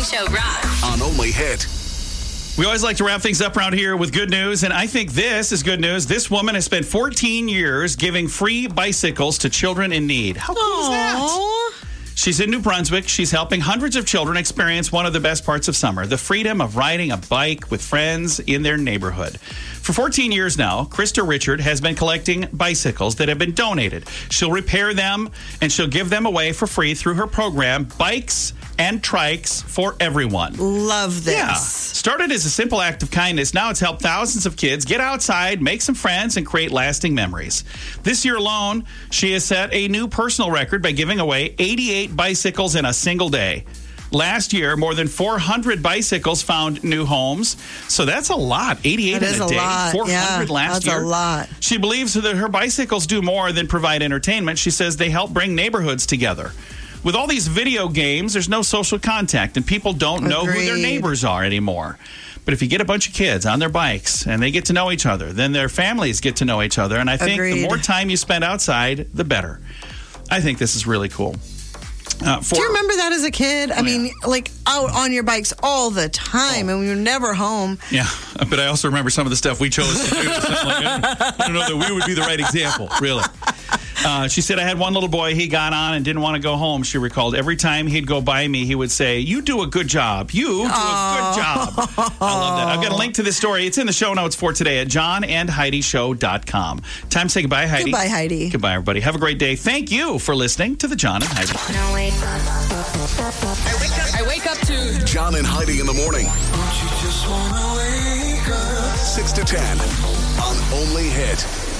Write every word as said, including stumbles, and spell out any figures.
Show rocks. On Only Hit. We always like to wrap things up around here with good news, and I think this is good news. This woman has spent fourteen years giving free bicycles to children in need. How cool is that? She's in New Brunswick. She's helping hundreds of children experience one of the best parts of summer, the freedom of riding a bike with friends in their neighborhood. For fourteen years now, Krista Richard has been collecting bicycles that have been donated. She'll repair them, and she'll give them away for free through her program, Bikes and Trikes for Everyone. Love this. Yeah. Started as a simple act of kindness, now it's helped thousands of kids get outside, make some friends, and create lasting memories. This year alone, she has set a new personal record by giving away eighty-eight bicycles in a single day. Last year, more than four hundred bicycles found new homes. So that's a lot. eighty-eight That in a, is a day. lot. four hundred Yeah, last that's year. a lot. She believes that her bicycles do more than provide entertainment. She says they help bring neighborhoods together. With all these video games, there's no social contact, and people don't know who their Agreed. neighbors are anymore. But if you get a bunch of kids on their bikes and they get to know each other, then their families get to know each other. And I think Agreed. the more time you spend outside, the better. I think this is really cool. Uh, for, Do you remember that as a kid? I Oh, mean, yeah. like out on your bikes all the time, Oh. and we were never home. Yeah, but I also remember some of the stuff we chose to do. So I'm like, I, don't, I don't know that we would be the right example, really. Uh, she said, I had one little boy, he got on and didn't want to go home, she recalled. Every time he'd go by me, he would say, you do a good job. You do a good job. I love that. I've got a link to this story. It's in the show notes for today at john and heidi show dot com. Time to say goodbye, Heidi. Goodbye, Heidi. Goodbye, everybody. Have a great day. Thank you for listening to the John and Heidi. Now wake up. I wake up. I wake up to John and Heidi in the morning. Don't you just wanna wake up? six to ten on Only Hit.